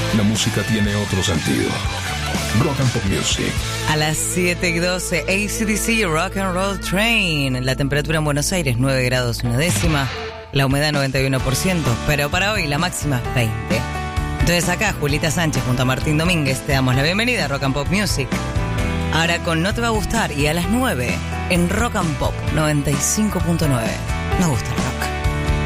La música tiene otro sentido. Rock and Pop Music. A las 7:12, AC/DC Rock and Roll Train. La temperatura en Buenos Aires 9 grados una décima. La humedad 91%, pero para hoy la máxima 20. Entonces acá Julita Sánchez junto a Martín Domínguez te damos la bienvenida a Rock and Pop Music. Ahora con No Te Va a Gustar y a las 9 en Rock and Pop 95.9. Nos gusta.